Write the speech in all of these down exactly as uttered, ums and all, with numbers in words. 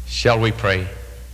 Shall we pray?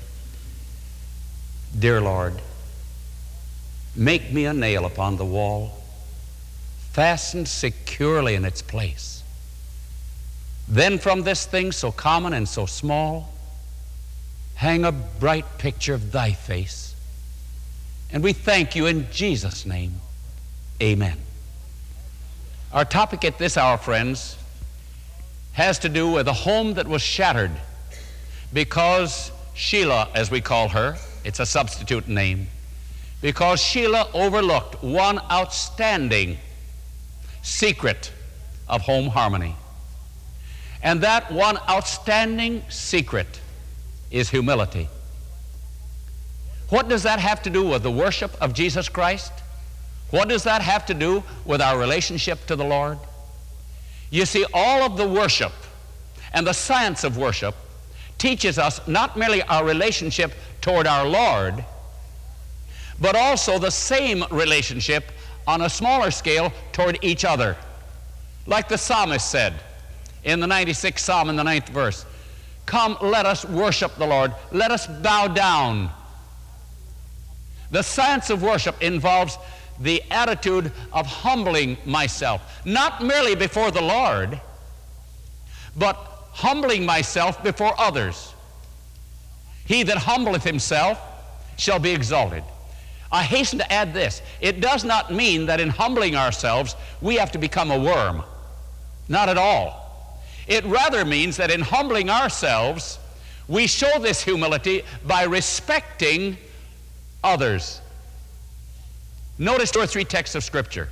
Dear Lord, make me a nail upon the wall, fastened securely in its place. Then from this thing so common and so small, hang a bright picture of thy face. And we thank you in Jesus' name. Amen. Our topic at this hour, friends, has to do with a home that was shattered because Sheila, as we call her, it's a substitute name, because Sheila overlooked one outstanding secret of home harmony. And that one outstanding secret is humility. What does that have to do with the worship of Jesus Christ? What does that have to do with our relationship to the Lord? You see, all of the worship and the science of worship teaches us not merely our relationship toward our Lord, but also the same relationship on a smaller scale toward each other. Like the psalmist said in the ninety-sixth Psalm in the ninth verse, "Come, let us worship the Lord. Let us bow down." The science of worship involves the attitude of humbling myself, not merely before the Lord, but humbling myself before others. He that humbleth himself shall be exalted. I hasten to add this. It does not mean that in humbling ourselves we have to become a worm. Not at all. It rather means that in humbling ourselves we show this humility by respecting others. Notice two or three texts of Scripture.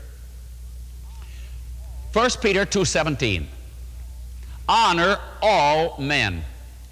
First Peter two seventeen. Honor all men.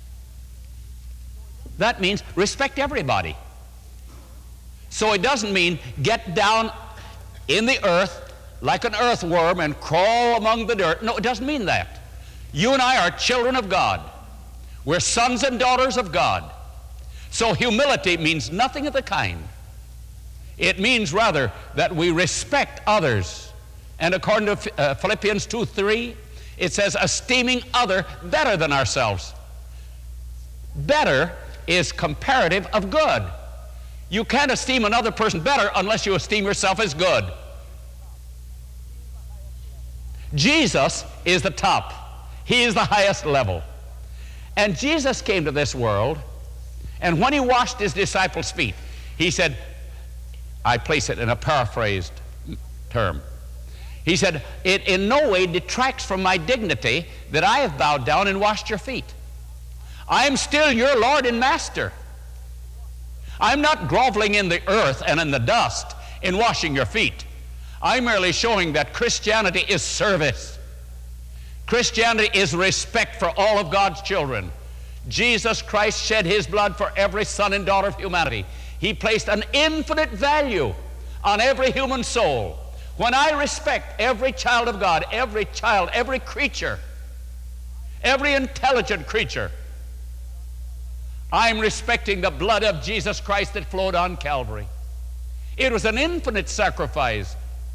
That means respect everybody. So it doesn't mean get down in the earth like an earthworm and crawl among the dirt. No, it doesn't mean that. You and I are children of God. We're sons and daughters of God. So humility means nothing of the kind. It means rather that we respect others. And according to uh, Philippians two three, it says, esteeming other better than ourselves. Better is comparative of good. You can't esteem another person better unless you esteem yourself as good. Jesus is the top. He is the highest level. And Jesus came to this world, and when he washed his disciples' feet, he said, I place it in a paraphrased term. He said, it in no way detracts from my dignity that I have bowed down and washed your feet. I am still your Lord and Master. I'm not groveling in the earth and in the dust in washing your feet. I'm merely showing that Christianity is service. Christianity is respect for all of God's children. Jesus Christ shed his blood for every son and daughter of humanity. He placed an infinite value on every human soul. When I respect every child of God, every child, every creature, every intelligent creature, I'm respecting the blood of Jesus Christ that flowed on Calvary. It was an infinite sacrifice.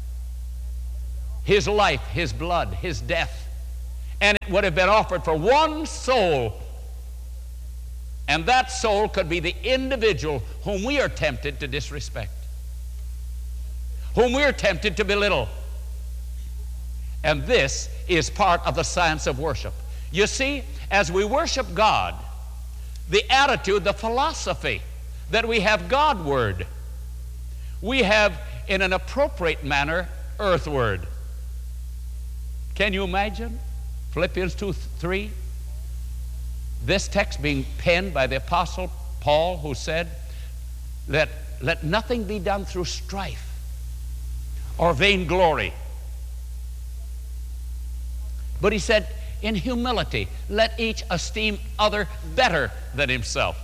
His life, his blood, his death. And it would have been offered for one soul. And that soul could be the individual whom we are tempted to disrespect, whom we are tempted to belittle. And this is part of the science of worship. You see, as we worship God, the attitude, the philosophy that we have Godward, we have in an appropriate manner earthward. Can you imagine Philippians two three? This text being penned by the Apostle Paul, who said, let, let nothing be done through strife or vainglory. But he said, in humility, let each esteem other better than himself.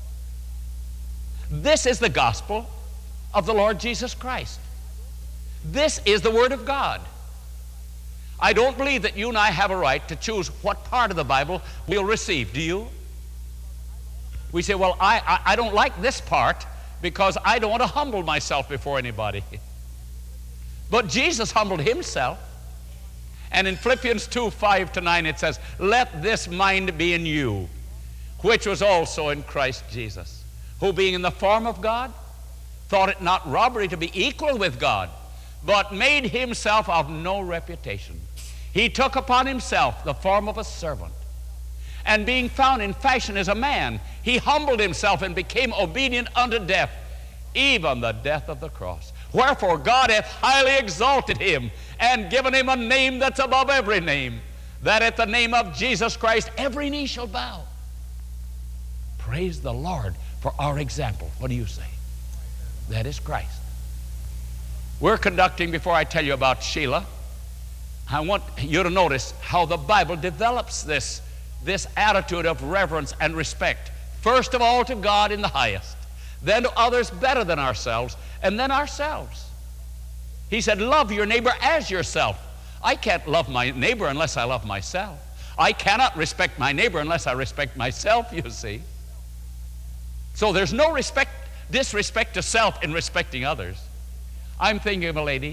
This is the gospel of the Lord Jesus Christ. This is the Word of God. I don't believe that you and I have a right to choose what part of the Bible we'll receive. Do you? We say, well, I, I, I don't like this part because I don't want to humble myself before anybody. But Jesus humbled himself. And in Philippians two, five to nine, it says, let this mind be in you, which was also in Christ Jesus, who being in the form of God, thought it not robbery to be equal with God, but made himself of no reputation. He took upon himself the form of a servant, and being found in fashion as a man, he humbled himself and became obedient unto death, even the death of the cross. Wherefore God hath highly exalted him, and given him a name that's above every name, that at the name of Jesus Christ every knee shall bow. Praise the Lord for our example. What do you say? That is Christ. We're conducting, before I tell you about Sheila, I want you to notice how the Bible develops this, this attitude of reverence and respect. First of all to God in the highest, then to others better than ourselves, and then ourselves. He said, love your neighbor as yourself. I can't love my neighbor unless I love myself. I cannot respect my neighbor unless I respect myself, you see. So there's no respect, disrespect to self in respecting others. I'm thinking of a lady.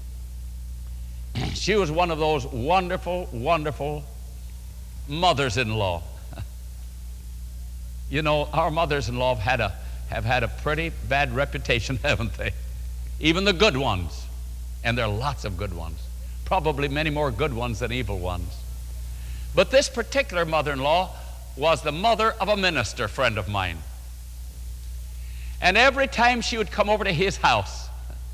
She was one of those wonderful, wonderful mothers-in-law. You know, our mothers-in-law have had a have had a pretty bad reputation, haven't they? Even the good ones. And there are lots of good ones. Probably many more good ones than evil ones. But this particular mother-in-law was the mother of a minister friend of mine. And every time she would come over to his house,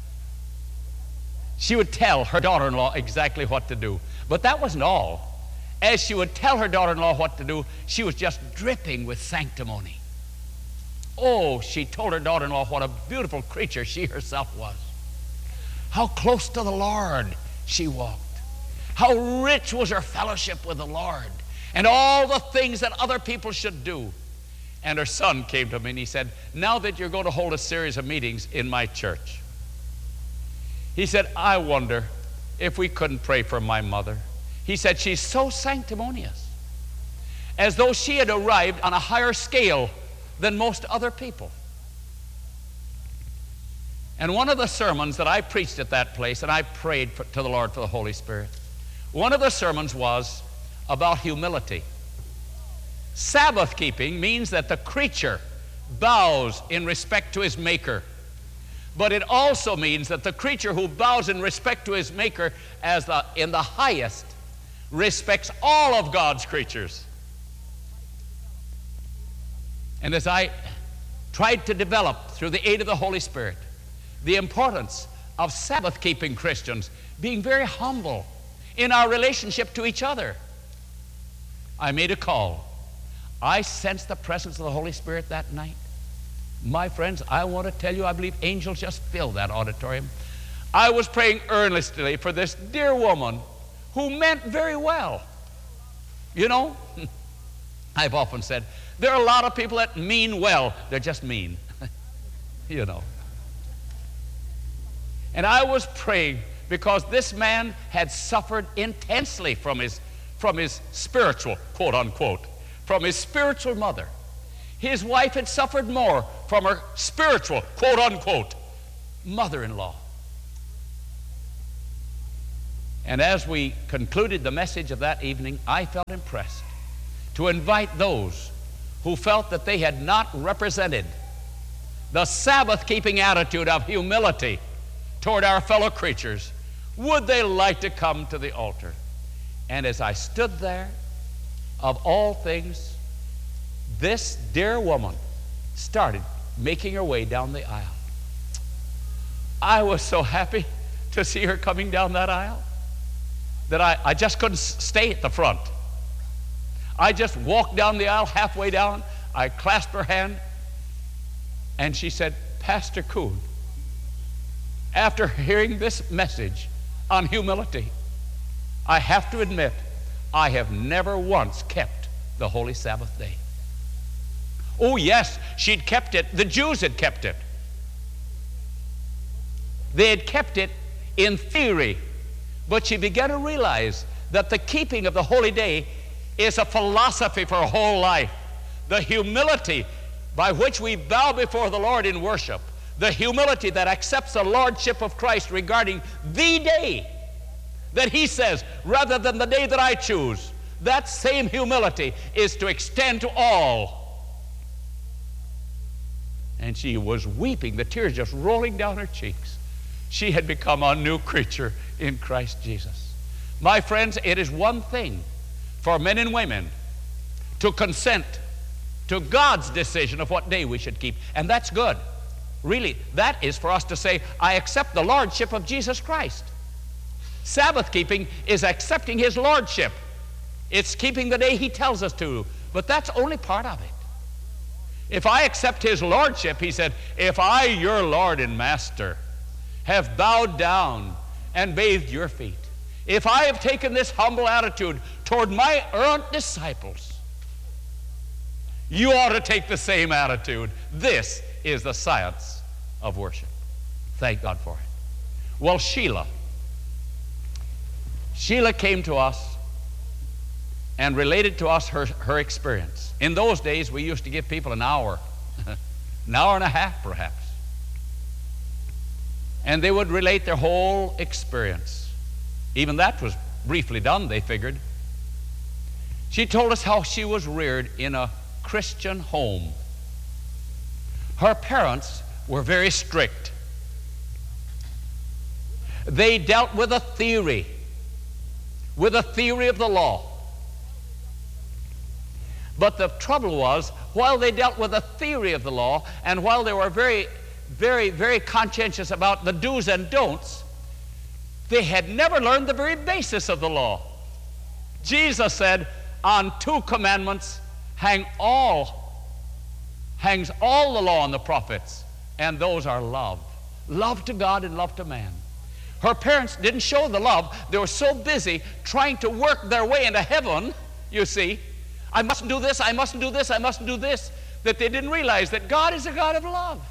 she would tell her daughter-in-law exactly what to do. But that wasn't all. As she would tell her daughter-in-law what to do, she was just dripping with sanctimony. Oh, she told her daughter-in-law what a beautiful creature she herself was. How close to the Lord she walked. How rich was her fellowship with the Lord, and all the things that other people should do. And her son came to me and he said, now that you're going to hold a series of meetings in my church, he said, I wonder if we couldn't pray for my mother. He said, she's so sanctimonious, as though she had arrived on a higher scale than most other people. And one of the sermons that I preached at that place, and I prayed for, to the Lord for the Holy Spirit, one of the sermons was about humility. Sabbath keeping means that the creature bows in respect to his Maker. But it also means that the creature who bows in respect to his Maker as the, in the highest respects all of God's creatures. And as I tried to develop through the aid of the Holy Spirit the importance of Sabbath-keeping Christians being very humble in our relationship to each other, I made a call. I sensed the presence of the Holy Spirit that night. My friends, I want to tell you, I believe angels just filled that auditorium. I was praying earnestly for this dear woman who meant very well. You know, I've often said, there are a lot of people that mean well. They're just mean, you know. And I was praying because this man had suffered intensely from his, from his spiritual, quote unquote, from his spiritual mother. His wife had suffered more from her spiritual, quote unquote, mother-in-law. And as we concluded the message of that evening, I felt impressed to invite those who felt that they had not represented the Sabbath-keeping attitude of humility toward our fellow creatures, would they like to come to the altar? And as I stood there, of all things, this dear woman started making her way down the aisle. I was so happy to see her coming down that aisle that I, I just couldn't stay at the front. I just walked down the aisle, halfway down. I clasped her hand, and she said, Pastor Kuhn, after hearing this message on humility, I have to admit, I have never once kept the Holy Sabbath day. Oh yes, she'd kept it. The Jews had kept it. They had kept it in theory, but she began to realize that the keeping of the holy day is a philosophy for a whole life. The humility by which we bow before the Lord in worship, the humility that accepts the lordship of Christ regarding the day that he says, rather than the day that I choose, that same humility is to extend to all. And she was weeping, the tears just rolling down her cheeks. She had become a new creature in Christ Jesus. My friends, it is one thing for men and women to consent to God's decision of what day we should keep, and that's good. Really, that is for us to say, I accept the lordship of Jesus Christ. Sabbath keeping is accepting his lordship. It's keeping the day he tells us to, but that's only part of it. If I accept his lordship, he said, if I, your Lord and Master, have bowed down and bathed your feet, if I have taken this humble attitude toward my errant disciples, you ought to take the same attitude. This is the science of worship. Thank God for it. Well, Sheila. Sheila came to us and related to us her, her experience. In those days, we used to give people an hour, an hour and a half perhaps. And they would relate their whole experience. Even that was briefly done, they figured. She told us how she was reared in a Christian home. Her parents were very strict. They dealt with a theory, with a theory of the law. But the trouble was, while they dealt with a theory of the law, and while they were very, very, very conscientious about the do's and don'ts, they had never learned the very basis of the law. Jesus said, on two commandments hang all, hangs all the law and the prophets, and those are love. Love to God and love to man. Her parents didn't show the love. They were so busy trying to work their way into heaven, you see. I mustn't do this, I mustn't do this, I mustn't do this, that they didn't realize that God is a God of love.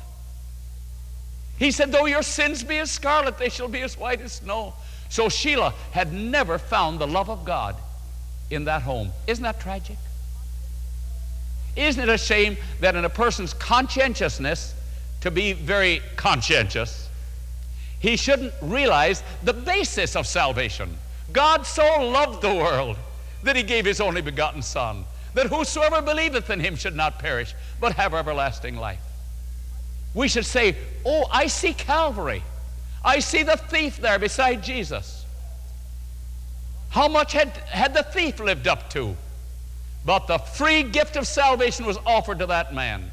He said, though your sins be as scarlet, they shall be as white as snow. So Sheila had never found the love of God in that home. Isn't that tragic? Isn't it a shame that in a person's conscientiousness, to be very conscientious, he shouldn't realize the basis of salvation? God so loved the world that he gave his only begotten Son, that whosoever believeth in him should not perish, but have everlasting life. We should say, oh, I see Calvary. I see the thief there beside Jesus. How much had, had the thief lived up to? But the free gift of salvation was offered to that man.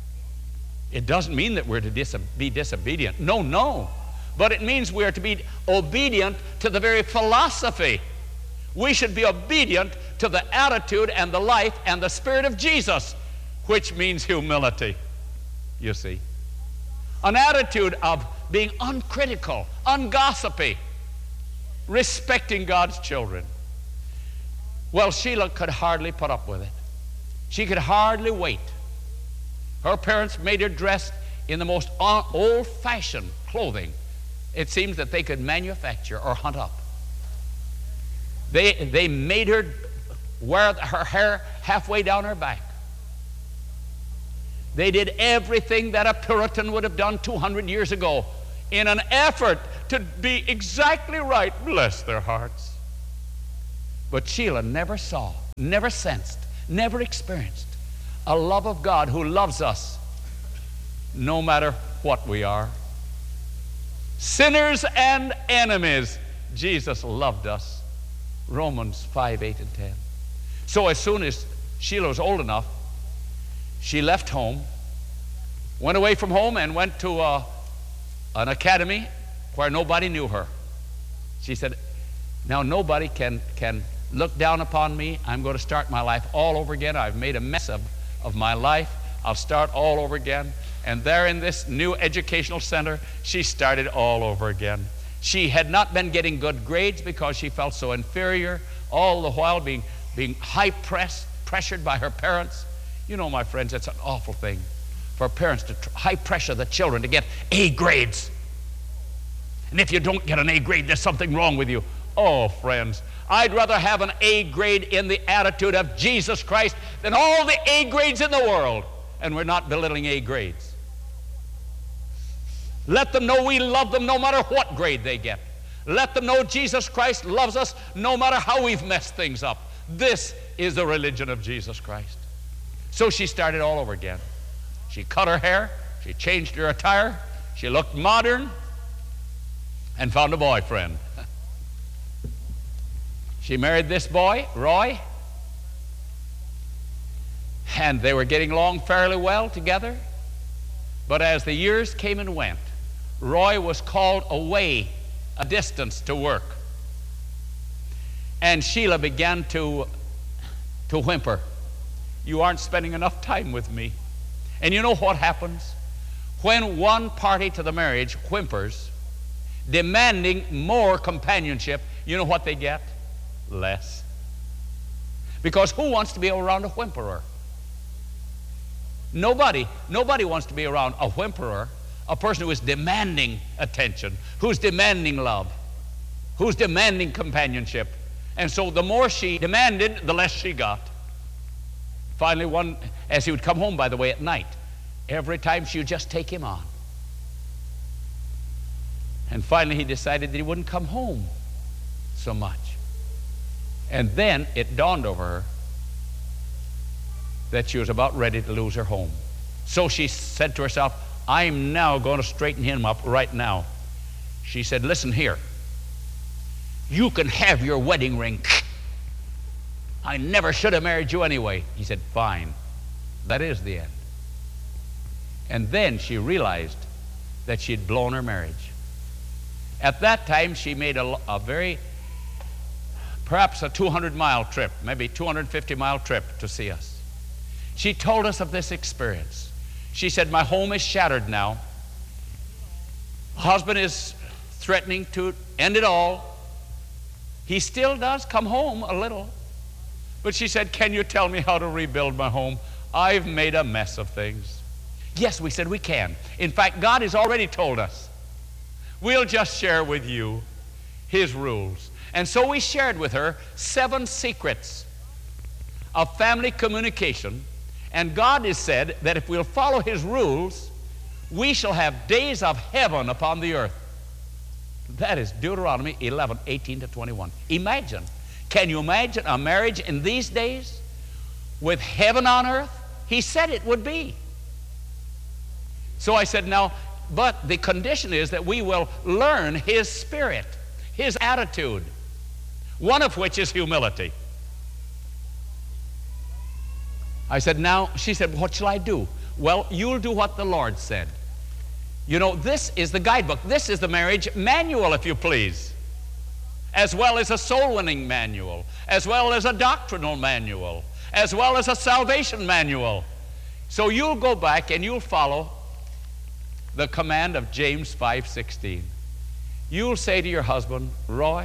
It doesn't mean that we're to dis- be disobedient. No, no. But it means we are to be obedient to the very philosophy. We should be obedient to the attitude and the life and the spirit of Jesus, which means humility, you see. An attitude of being uncritical, ungossipy, respecting God's children. Well, Sheila could hardly put up with it. She could hardly wait. Her parents made her dress in the most old-fashioned clothing it seems that they could manufacture or hunt up. They, they made her wear her hair halfway down her back. They did everything that a Puritan would have done two hundred years ago in an effort to be exactly right. Bless their hearts. But Sheila never saw, never sensed, never experienced a love of God who loves us no matter what we are. Sinners and enemies, Jesus loved us. Romans five, eight, and ten. So as soon as Sheila was old enough, she left home, went away from home, and went to uh, an academy where nobody knew her. She said, now nobody can, can look down upon me. I'm going to start my life all over again. I've made a mess of, of my life. I'll start all over again. And there in this new educational center, she started all over again. She had not been getting good grades because she felt so inferior, all the while being, being high-pressed, pressured by her parents. You know, my friends, it's an awful thing for parents to tr- high-pressure the children to get A grades. And if you don't get an A grade, there's something wrong with you. Oh, friends, I'd rather have an A grade in the attitude of Jesus Christ than all the A grades in the world. And we're not belittling A grades. Let them know we love them no matter what grade they get. Let them know Jesus Christ loves us no matter how we've messed things up. This is the religion of Jesus Christ. So she started all over again. She cut her hair She changed her attire. She looked modern and found a boyfriend. She married this boy, Roy, and they were getting along fairly well together. But as the years came and went, Roy was called away a distance to work. And Sheila began to, to whimper, "You aren't spending enough time with me." And you know what happens? When one party to the marriage whimpers, demanding more companionship, you know what they get? Less. Because who wants to be around a whimperer? Nobody. Nobody wants to be around a whimperer, a person who is demanding attention, who's demanding love, who's demanding companionship. And so the more she demanded, the less she got. Finally, one, as he would come home, by the way, at night, every time she would just take him on. And finally he decided that he wouldn't come home so much. And then it dawned over her that she was about ready to lose her home. So she said to herself, "I'm now going to straighten him up right now." She said, "Listen here. You can have your wedding ring. I never should have married you anyway." He said, "Fine." That is the end. And then she realized that she'd blown her marriage. At that time, she made a, a very, perhaps a two hundred mile trip, maybe two hundred fifty mile trip to see us. She told us of this experience. She said, "My home is shattered now. Husband is threatening to end it all. He still does come home a little. But," she said, "can you tell me how to rebuild my home? I've made a mess of things." Yes, we said we can. In fact, God has already told us. We'll just share with you His rules. And so we shared with her seven secrets of family communication. And God has said that if we'll follow His rules, we shall have days of heaven upon the earth. That is Deuteronomy eleven, eighteen to twenty-one. Imagine. Can you imagine a marriage in these days with heaven on earth? He said it would be. So I said, now, but the condition is that we will learn His spirit, His attitude, one of which is humility. I said, now, she said, what shall I do? Well, you'll do what the Lord said. You know, this is the guidebook. This is the marriage manual, if you please, as well as a soul-winning manual, as well as a doctrinal manual, as well as a salvation manual. So you'll go back and you'll follow the command of James five sixteen. You'll say to your husband, Roy,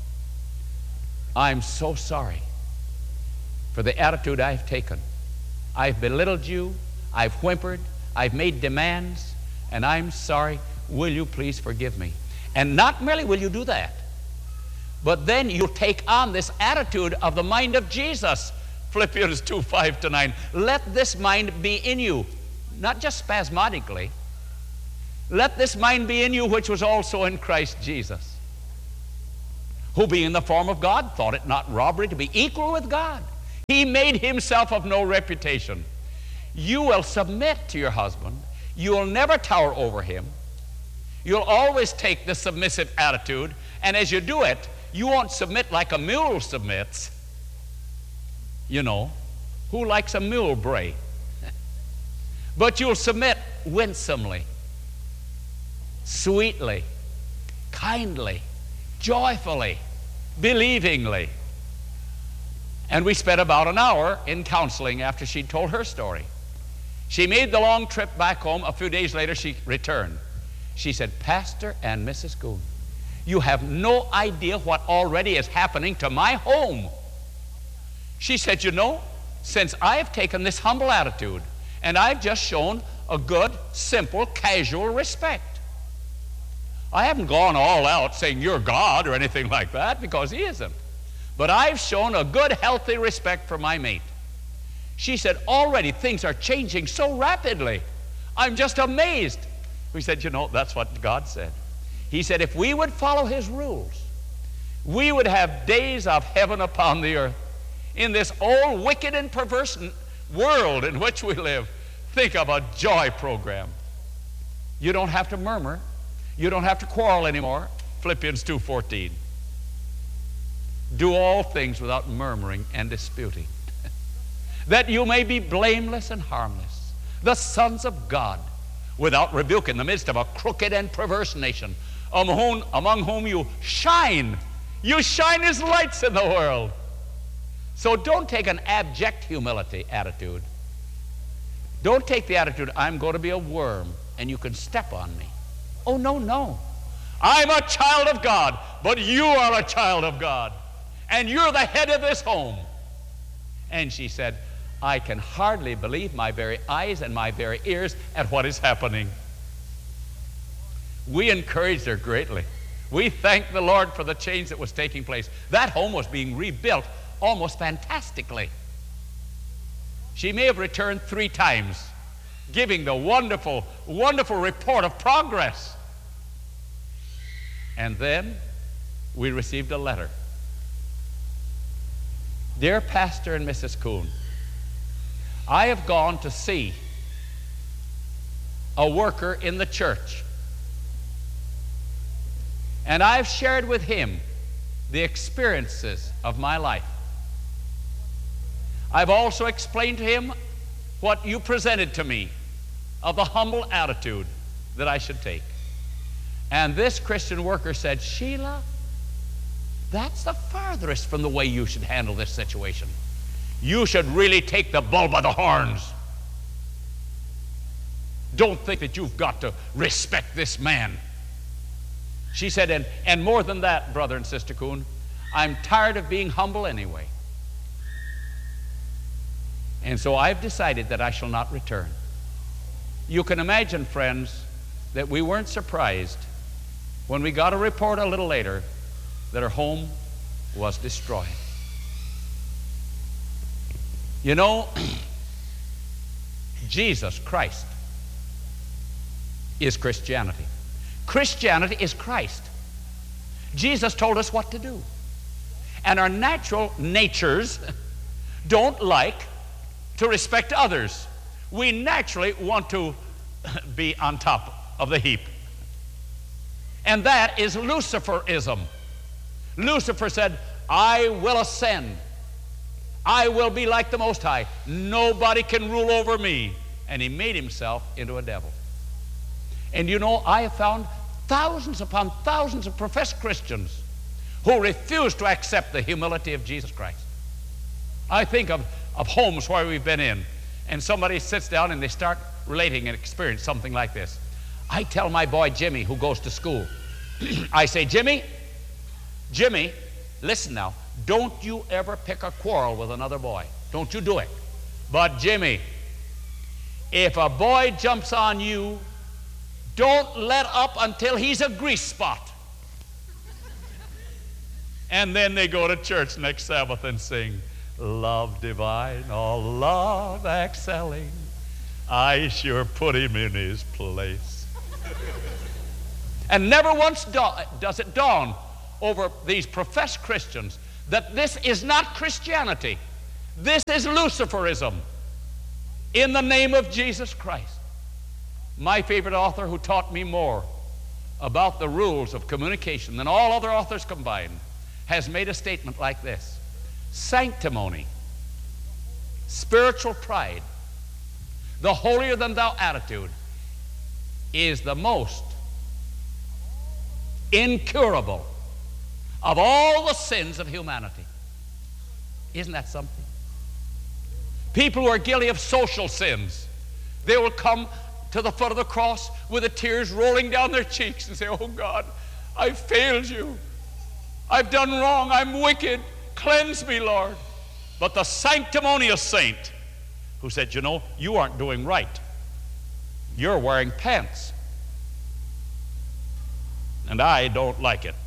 I'm so sorry for the attitude I've taken. I've belittled you, I've whimpered, I've made demands, and I'm sorry. Will you please forgive me? And not merely will you do that, but then you'll take on this attitude of the mind of Jesus. Philippians two, five to nine. Let this mind be in you, not just spasmodically. Let this mind be in you which was also in Christ Jesus, who being in the form of God, thought it not robbery to be equal with God. He made Himself of no reputation. You will submit to your husband. You will never tower over him. You'll always take the submissive attitude, and as you do it, you won't submit like a mule submits. You know, who likes a mule bray? But you'll submit winsomely, sweetly, kindly, joyfully, believingly. And we spent about an hour in counseling after she told her story. She made the long trip back home. A few days later, she returned. She said, Pastor and Missus Goon, you have no idea what already is happening to my home. She said, you know, since I have taken this humble attitude and I've just shown a good, simple, casual respect. I haven't gone all out saying you're God or anything like that, because He isn't. But I've shown a good, healthy respect for my mate. She said, already things are changing so rapidly. I'm just amazed. We said, you know, that's what God said. He said, if we would follow His rules, we would have days of heaven upon the earth. In this old, wicked, and perverse world in which we live, think of a joy program. You don't have to murmur. You don't have to quarrel anymore. Philippians two fourteen. Do all things without murmuring and disputing, that you may be blameless and harmless, the sons of God, without rebuke, in the midst of a crooked and perverse nation, among whom, among whom you shine. You shine as lights in the world. So don't take an abject humility attitude. Don't take the attitude, I'm going to be a worm and you can step on me. Oh, no, no. I'm a child of God, but you are a child of God. And you're the head of this home. And she said, I can hardly believe my very eyes and my very ears at what is happening. We encouraged her greatly. We thanked the Lord for the change that was taking place. That home was being rebuilt almost fantastically. She may have returned three times, giving the wonderful, wonderful report of progress. And then we received a letter. Dear Pastor and Missus Kuhn, I have gone to see a worker in the church, and I've shared with him the experiences of my life. I've also explained to him what you presented to me of the humble attitude that I should take. And this Christian worker said, Sheila, that's the farthest from the way you should handle this situation. You should really take the bull by the horns. Don't think that you've got to respect this man. She said, and, and more than that, brother and sister Kuhn, I'm tired of being humble anyway. And so I've decided that I shall not return. You can imagine, friends, that we weren't surprised when we got a report a little later that her home was destroyed. You know, Jesus Christ is Christianity. Christianity is Christ. Jesus told us what to do. And our natural natures don't like to respect others. We naturally want to be on top of the heap. And that is Luciferism. Lucifer said, I will ascend. I will be like the Most High. Nobody can rule over me. And he made himself into a devil. And you know, I have found thousands upon thousands of professed Christians who refuse to accept the humility of Jesus Christ. I think of, of homes where we've been in, and somebody sits down and they start relating an experience, something like this. I tell my boy Jimmy, who goes to school, I say, Jimmy, Jimmy, listen now, don't you ever pick a quarrel with another boy. Don't you do it. But Jimmy, if a boy jumps on you, don't let up until he's a grease spot. And then they go to church next Sabbath and sing, Love divine, all love excelling, I sure put him in his place. And never once da- does it dawn over these professed Christians that this is not Christianity. This is Luciferism in the name of Jesus Christ. My favorite author, who taught me more about the rules of communication than all other authors combined, has made a statement like this. Sanctimony, spiritual pride, the holier-than-thou attitude is the most incurable of all the sins of humanity. Isn't that something? People who are guilty of social sins, they will come to the foot of the cross with the tears rolling down their cheeks and say, oh God, I've failed you. I've done wrong. I'm wicked. Cleanse me, Lord. But the sanctimonious saint who said, you know, you aren't doing right. You're wearing pants. And I don't like it.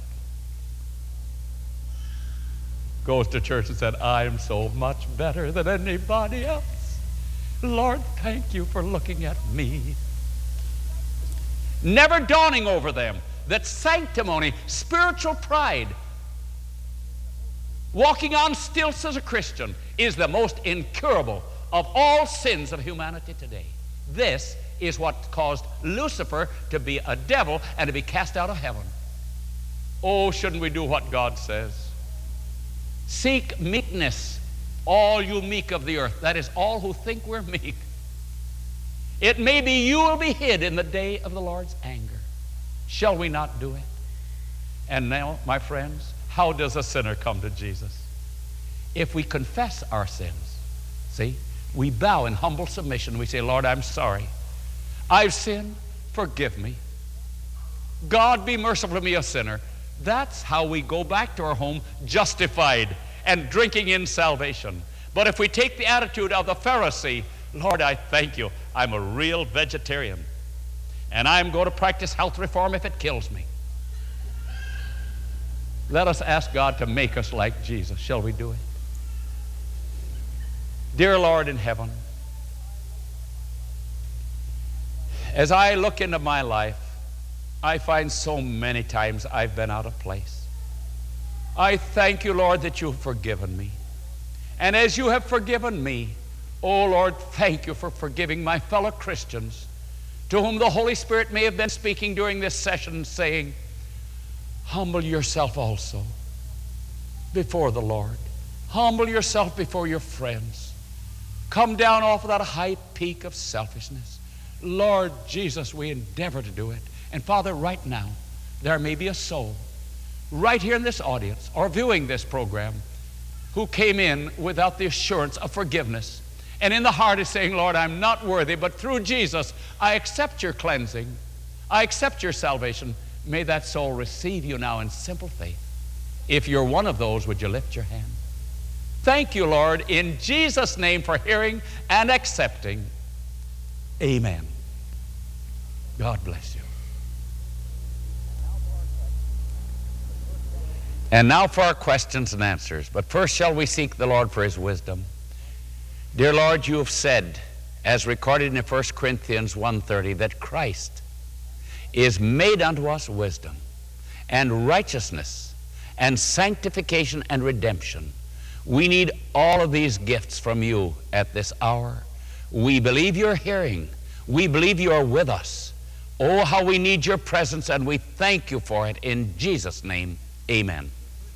Goes to church and said, I'm so much better than anybody else. Lord, thank you for looking at me. Never dawning over them that sanctimony, spiritual pride, walking on stilts as a Christian, is the most incurable of all sins of humanity today. This is what caused Lucifer to be a devil and to be cast out of heaven. Oh, shouldn't we do what God says? Seek meekness, all you meek of the earth. That is, all who think we're meek. It may be you will be hid in the day of the Lord's anger. Shall we not do it? And now, my friends, how does a sinner come to Jesus? If we confess our sins, see, we bow in humble submission. We say, Lord, I'm sorry. I've sinned. Forgive me. God, be merciful to me, a sinner. That's how we go back to our home justified and drinking in salvation. But if we take the attitude of the Pharisee, Lord, I thank you. I'm a real vegetarian. And I'm going to practice health reform if it kills me. Let us ask God to make us like Jesus. Shall we do it? Dear Lord in heaven, as I look into my life, I find so many times I've been out of place. I thank you, Lord, that you've forgiven me. And as you have forgiven me, oh Lord, thank you for forgiving my fellow Christians to whom the Holy Spirit may have been speaking during this session, saying, humble yourself also before the Lord. Humble yourself before your friends. Come down off of that high peak of selfishness. Lord Jesus, we endeavor to do it. And Father, right now, there may be a soul right here in this audience or viewing this program who came in without the assurance of forgiveness. And in the heart is saying, Lord, I'm not worthy, but through Jesus, I accept your cleansing. I accept your salvation. May that soul receive you now in simple faith. If you're one of those, would you lift your hand? Thank you, Lord, in Jesus' name for hearing and accepting. Amen. God bless you. And now for our questions and answers. But first shall we seek the Lord for his wisdom. Dear Lord, you have said, as recorded in First Corinthians one thirty, that Christ is made unto us wisdom and righteousness and sanctification and redemption. We need all of these gifts from you at this hour. We believe you're hearing. We believe you are with us. Oh, how we need your presence, and we thank you for it. In Jesus' name, amen.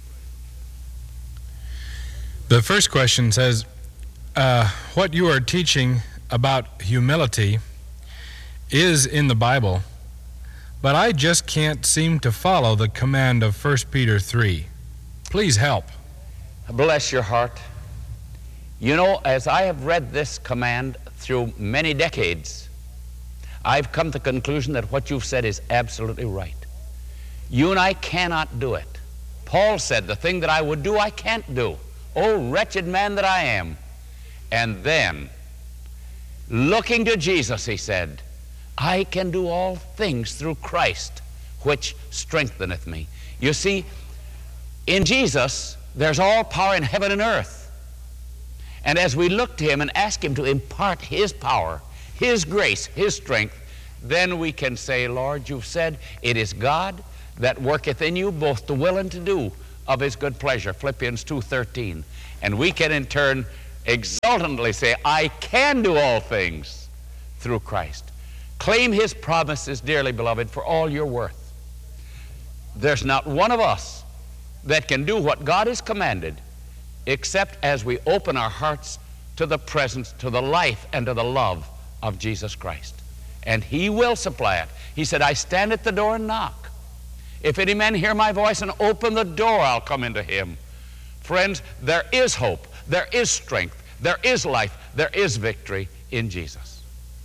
The first question says, uh, what you are teaching about humility is in the Bible, but I just can't seem to follow the command of First Peter three. Please help. Bless your heart. You know, as I have read this command through many decades, I've come to the conclusion that what you've said is absolutely right. You and I cannot do it. Paul said, the thing that I would do, I can't do. Oh, wretched man that I am. And then, looking to Jesus, he said, I can do all things through Christ, which strengtheneth me. You see, in Jesus, there's all power in heaven and earth. And as we look to him and ask him to impart his power, his grace, his strength, then we can say, Lord, you've said, it is God that worketh in you both to will and to do of his good pleasure, Philippians two thirteen. And we can in turn exultantly say, I can do all things through Christ. Claim his promises, dearly beloved, for all you're worth. There's not one of us that can do what God has commanded except as we open our hearts to the presence, to the life, and to the love of Jesus Christ. And he will supply it. He said, I stand at the door and knock. If any man hear my voice and open the door, I'll come into him. Friends, there is hope, there is strength, there is life, there is victory in Jesus.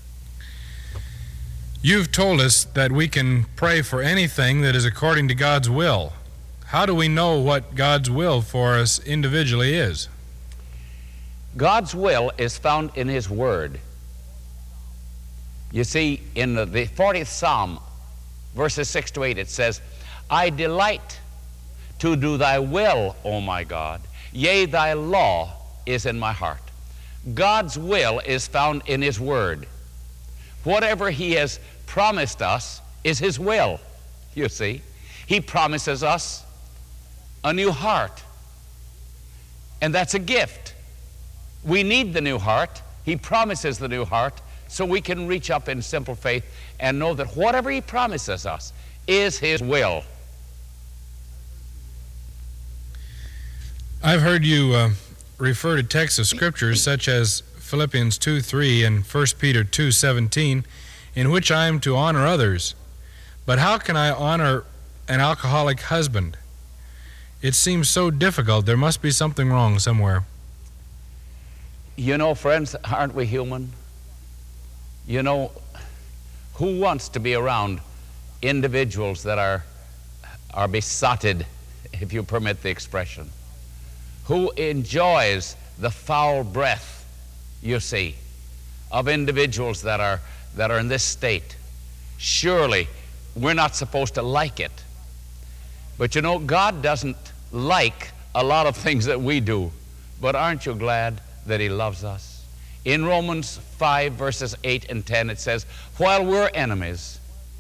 You've told us that we can pray for anything that is according to God's will. How do we know what God's will for us individually is? God's will is found in his word. You see, in the, the fortieth Psalm, verses six to eight, it says, I delight to do thy will, O my God. Yea, thy law is in my heart. God's will is found in his word. Whatever he has promised us is his will, you see. He promises us a new heart, and that's a gift. We need the new heart. He promises the new heart so we can reach up in simple faith and know that whatever He promises us is His will. I've heard you uh, refer to texts of scriptures such as Philippians two three and First Peter two seventeen, in which I am to honor others. But how can I honor an alcoholic husband? It seems so difficult. There must be something wrong somewhere. You know, friends, aren't we human? You know, who wants to be around individuals that are, are besotted, if you permit the expression? Who enjoys the foul breath, you see, of individuals that are, that are in this state? Surely, we're not supposed to like it. But you know, God doesn't like a lot of things that we do. But aren't you glad that He loves us? In Romans five, verses eight and ten, it says, while we're enemies,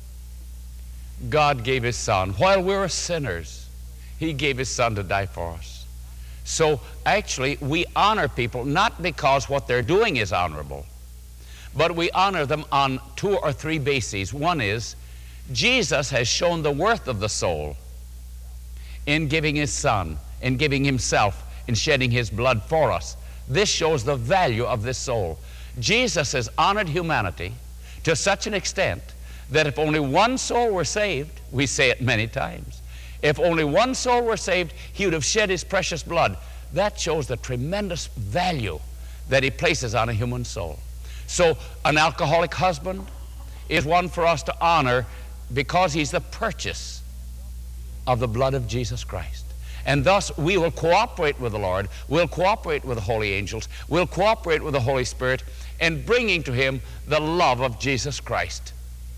God gave His Son. While we were sinners, He gave His Son to die for us. So actually, we honor people not because what they're doing is honorable, but we honor them on two or three bases. One is, Jesus has shown the worth of the soul in giving His Son, in giving Himself, in shedding His blood for us. This shows the value of this soul. Jesus has honored humanity to such an extent that if only one soul were saved, we say it many times, if only one soul were saved, He would have shed His precious blood. That shows the tremendous value that He places on a human soul. So an alcoholic husband is one for us to honor because he's the purchase of the blood of Jesus Christ. And thus we will cooperate with the Lord, we'll cooperate with the holy angels, we'll cooperate with the Holy Spirit in bringing to Him the love of Jesus Christ.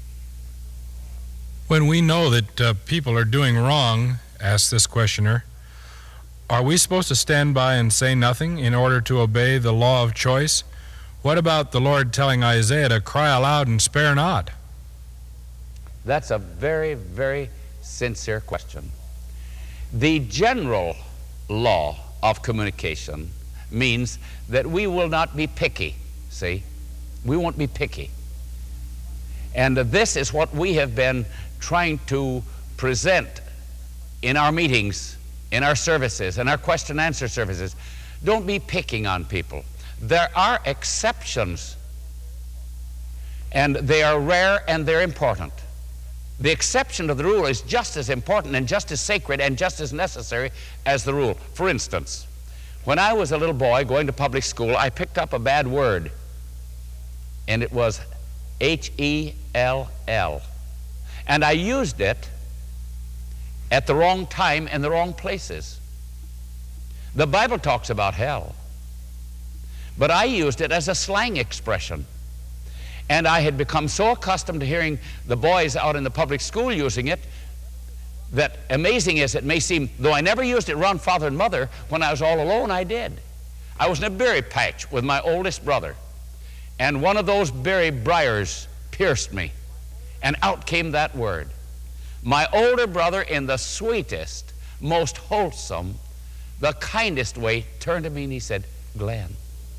When we know that uh, people are doing wrong, asks this questioner, are we supposed to stand by and say nothing in order to obey the law of choice? What about the Lord telling Isaiah to cry aloud and spare not? That's a very, very sincere question. The general law of communication means that we will not be picky, see? We won't be picky. And this is what we have been trying to present in our meetings, in our services, in our question and answer services. Don't be picking on people. There are exceptions, and they are rare and they're important. The exception to the rule is just as important and just as sacred and just as necessary as the rule. For instance, when I was a little boy going to public school, I picked up a bad word, and it was H E L L. And I used it at the wrong time in the wrong places. The Bible talks about hell, but I used it as a slang expression. And I had become so accustomed to hearing the boys out in the public school using it that, amazing as it may seem, though I never used it around father and mother, when I was all alone, I did. I was in a berry patch with my oldest brother, and one of those berry briars pierced me, and out came that word. My older brother, in the sweetest, most wholesome, the kindest way, turned to me and he said, "Glenn,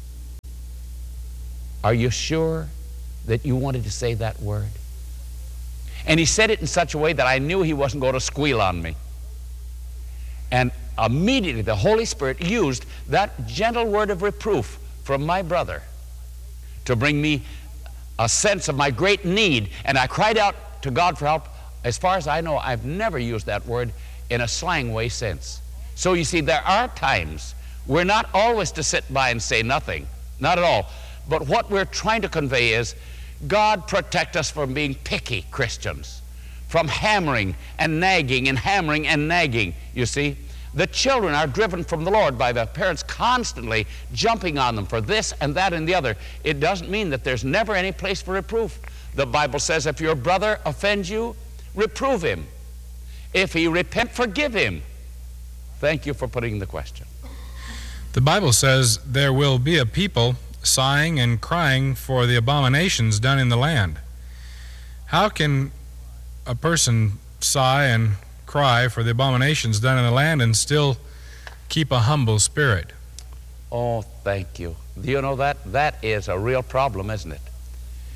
are you sure that you wanted to say that word?" And he said it in such a way that I knew he wasn't going to squeal on me. And immediately the Holy Spirit used that gentle word of reproof from my brother to bring me a sense of my great need. And I cried out to God for help. As far as I know, I've never used that word in a slang way since. So you see, there are times we're not always to sit by and say nothing. Not at all. But what we're trying to convey is, God protect us from being picky Christians, from hammering and nagging and hammering and nagging. You see, the children are driven from the Lord by the parents constantly jumping on them for this and that and the other. It doesn't mean that there's never any place for reproof. The Bible says if your brother offends you, reprove him. If he repent, forgive him. Thank you for putting the question. The Bible says there will be a people sighing and crying for the abominations done in the land. How can a person sigh and cry for the abominations done in the land and still keep a humble spirit? Oh, thank you. Do you know that? That is a real problem, isn't it?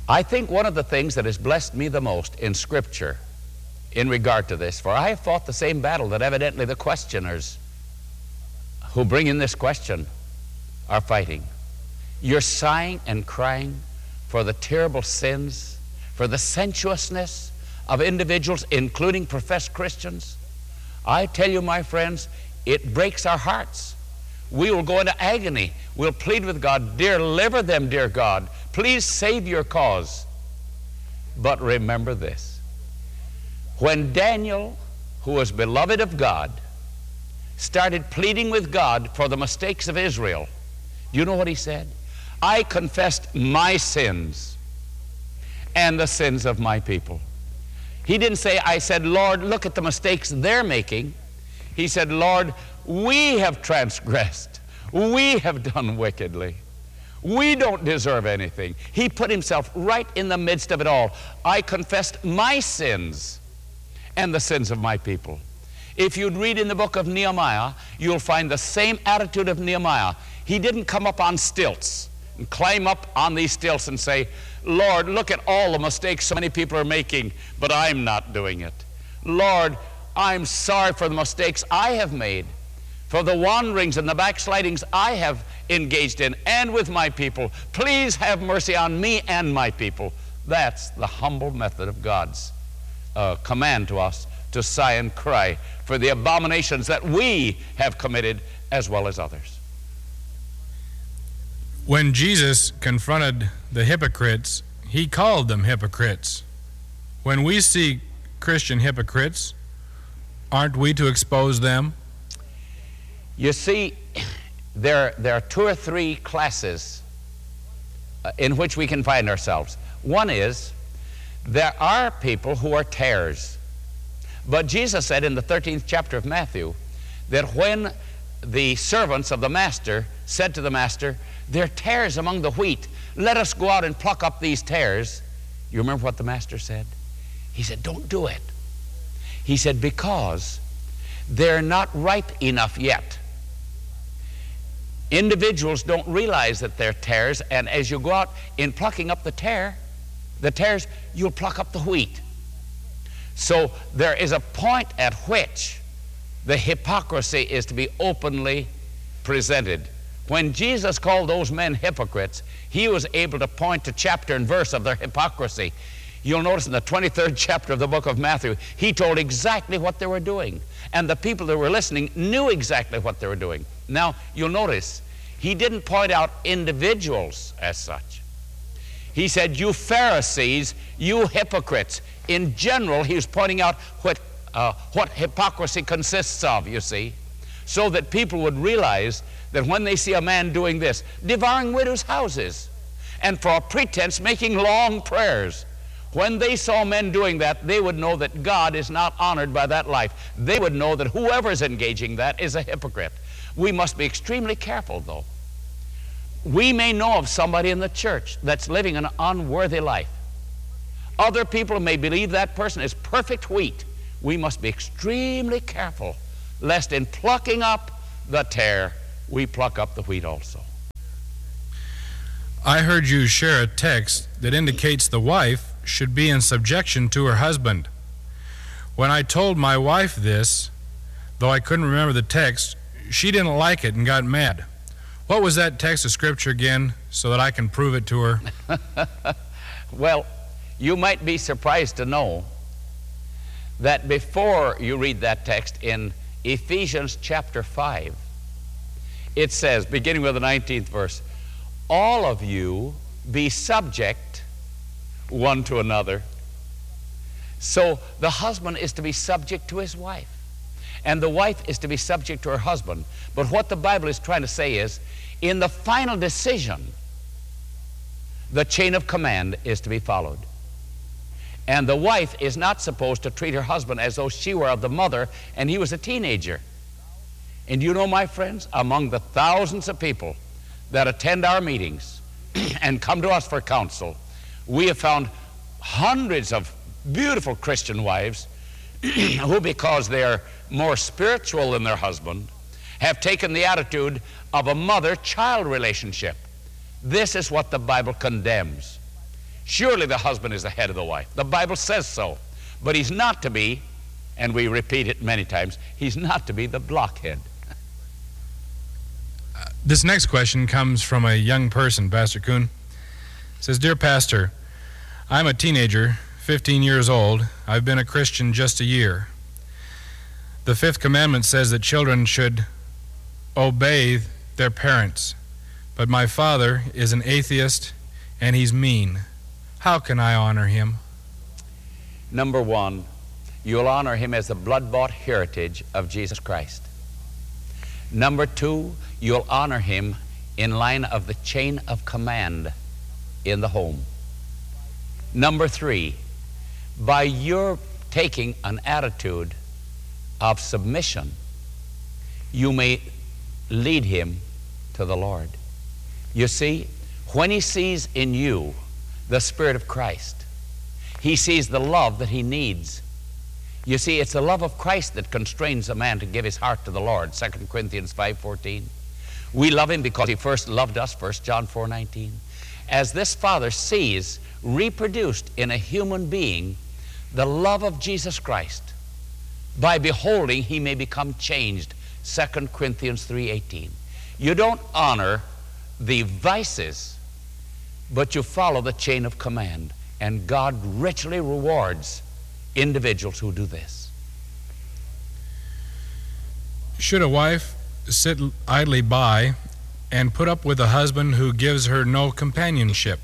I think one of the things that has blessed me the most in Scripture in regard to this, for I have fought the same battle that evidently the questioners who bring in this question are fighting. You're sighing and crying for the terrible sins, for the sensuousness of individuals, including professed Christians. I tell you, my friends, it breaks our hearts. We will go into agony. We'll plead with God, deliver them, dear God. Please save your cause. But remember this. When Daniel, who was beloved of God, started pleading with God for the mistakes of Israel, do you know what he said? I confessed my sins and the sins of my people. He didn't say, I said, Lord, look at the mistakes they're making. He said, Lord, we have transgressed. We have done wickedly. We don't deserve anything. He put himself right in the midst of it all. I confessed my sins and the sins of my people. If you'd read in the book of Nehemiah, you'll find the same attitude of Nehemiah. He didn't come up on stilts and climb up on these stilts and say, Lord, look at all the mistakes so many people are making, but I'm not doing it. Lord, I'm sorry for the mistakes I have made, for the wanderings and the backslidings I have engaged in, and with my people. Please have mercy on me and my people. That's the humble method of God's uh, command to us, to sigh and cry for the abominations that we have committed as well as others. When Jesus confronted the hypocrites, he called them hypocrites. When we see Christian hypocrites, aren't we to expose them? You see, there, there are two or three classes uh, in which we can find ourselves. One is, there are people who are tares. But Jesus said in the thirteenth chapter of Matthew that when the servants of the master said to the master, there are tares among the wheat, let us go out and pluck up these tares. You remember what the master said? He said, don't do it. He said, because they're not ripe enough yet. Individuals don't realize that they're tares, and as you go out in plucking up the tare, the tares, you'll pluck up the wheat. So there is a point at which the hypocrisy is to be openly presented. When Jesus called those men hypocrites, he was able to point to chapter and verse of their hypocrisy. You'll notice in the twenty-third chapter of the book of Matthew, he told exactly what they were doing. And the people that were listening knew exactly what they were doing. Now, you'll notice, he didn't point out individuals as such. He said, you Pharisees, you hypocrites. In general, he was pointing out what, uh, what hypocrisy consists of, you see, so that people would realize that when they see a man doing this, devouring widows' houses, and for a pretense making long prayers, when they saw men doing that, they would know that God is not honored by that life. They would know that whoever is engaging that is a hypocrite. We must be extremely careful, though. We may know of somebody in the church that's living an unworthy life. Other people may believe that person is perfect wheat. We must be extremely careful, lest in plucking up the tare, we pluck up the wheat also. I heard you share a text that indicates the wife should be in subjection to her husband. When I told my wife this, though I couldn't remember the text, she didn't like it and got mad. What was that text of Scripture again, so that I can prove it to her? Well, you might be surprised to know that before you read that text in Ephesians chapter five, it says, beginning with the nineteenth verse, all of you be subject one to another. So the husband is to be subject to his wife, and the wife is to be subject to her husband. But what the Bible is trying to say is, in the final decision, the chain of command is to be followed. And the wife is not supposed to treat her husband as though she were of the mother and he was a teenager. And you know, my friends, among the thousands of people that attend our meetings and come to us for counsel, we have found hundreds of beautiful Christian wives who, because they're more spiritual than their husband, have taken the attitude of a mother-child relationship. This is what the Bible condemns. Surely the husband is the head of the wife. The Bible says so. But he's not to be, and we repeat it many times, he's not to be the blockhead. Uh, this next question comes from a young person, Pastor Kuhn. It says, Dear Pastor, I'm a teenager, fifteen years old. I've been a Christian just a year. The fifth commandment says that children should obey their parents. But my father is an atheist and he's mean. How can I honor him? Number one, you'll honor him as the blood-bought heritage of Jesus Christ. Number two, you'll honor him in line of the chain of command in the home. Number three, by your taking an attitude of submission, you may lead him to the Lord. You see, when he sees in you the Spirit of Christ, he sees the love that he needs. You see, it's the love of Christ that constrains a man to give his heart to the Lord, Second Corinthians five fourteen. We love him because he first loved us, First John four nineteen. As this Father sees reproduced in a human being the love of Jesus Christ, by beholding he may become changed, Second Corinthians three eighteen. You don't honor the vices, but you follow the chain of command, and God richly rewards individuals who do this. Should a wife sit idly by and put up with a husband who gives her no companionship?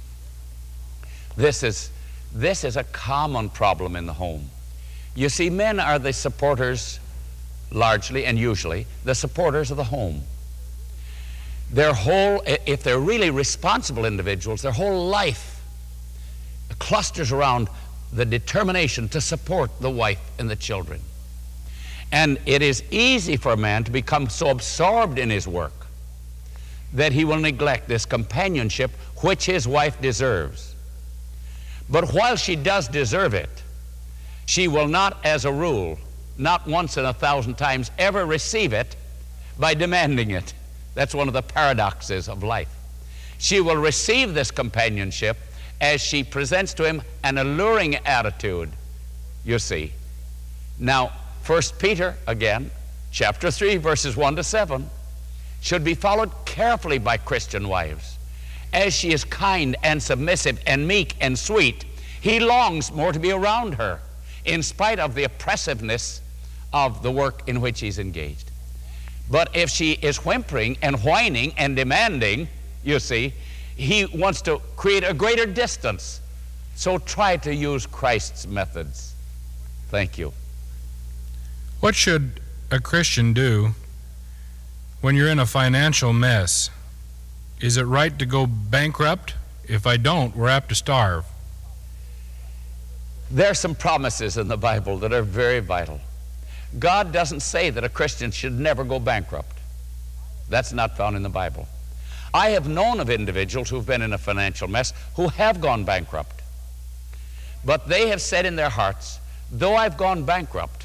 This is, this is a common problem in the home. You see, men are the supporters, largely and usually, the supporters of the home. Their whole, if they're really responsible individuals, their whole life clusters around the determination to support the wife and the children. And it is easy for a man to become so absorbed in his work that he will neglect this companionship which his wife deserves. But while she does deserve it, she will not, as a rule, not once in a thousand times, ever receive it by demanding it. That's one of the paradoxes of life. She will receive this companionship as she presents to him an alluring attitude, you see. Now, First Peter, again, chapter three, verses one to seven, should be followed carefully by Christian wives. As she is kind and submissive and meek and sweet, he longs more to be around her, in spite of the oppressiveness of the work in which he's engaged. But if she is whimpering and whining and demanding, you see, he wants to create a greater distance. So try to use Christ's methods. Thank you. What should a Christian do when you're in a financial mess? Is it right to go bankrupt? If I don't, we're apt to starve. There are some promises in the Bible that are very vital. God doesn't say that a Christian should never go bankrupt. That's not found in the Bible. I have known of individuals who've been in a financial mess who have gone bankrupt. But they have said in their hearts, though I've gone bankrupt,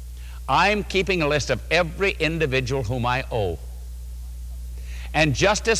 I'm keeping a list of every individual whom I owe. And just as